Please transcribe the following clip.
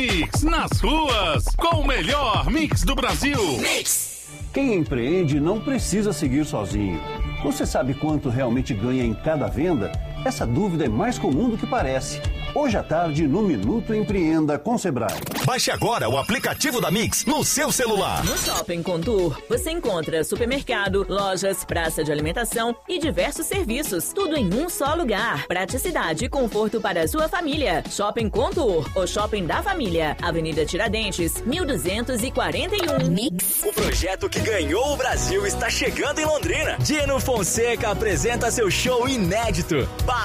Mix nas ruas, com o melhor mix do Brasil. Mix. Quem empreende não precisa seguir sozinho. Você sabe quanto realmente ganha em cada venda? Essa dúvida é mais comum do que parece. Hoje à tarde, no Minuto Empreenda com Sebrae. Baixe agora o aplicativo da Mix no seu celular. No Shopping Contour, você encontra supermercado, lojas, praça de alimentação e diversos serviços. Tudo em um só lugar. Praticidade e conforto para a sua família. Shopping Contour, o shopping da família. Avenida Tiradentes, 1241. Mix. O projeto que ganhou o Brasil está chegando em Londrina. Dino Fonseca apresenta seu show inédito.